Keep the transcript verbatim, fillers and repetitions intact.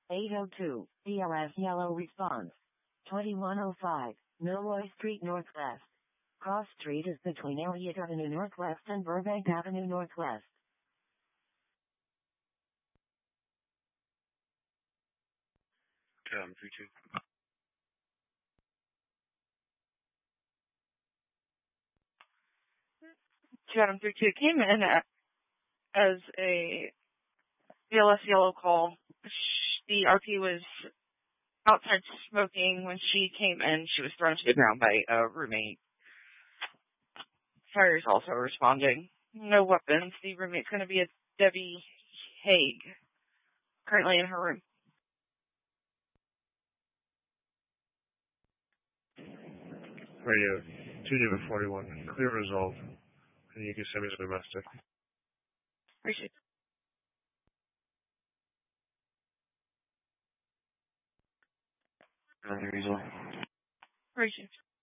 eight oh two, B L S Yellow response. twenty-one oh five, Milroy Street Northwest. Cross Street is between Elliott Avenue Northwest and Burbank Avenue Northwest. Chatham three two. Chatham three two came in a- as a B L S Yellow call. The R P was outside smoking when she came in. She was thrown to the ground by a roommate. Fire is also responding. No weapons. The roommate's going to be a Debbie Haig, currently in her room. Radio two David forty-one. Clear result. And you can send me to domestic. Appreciate it. Another result. Appreciate it.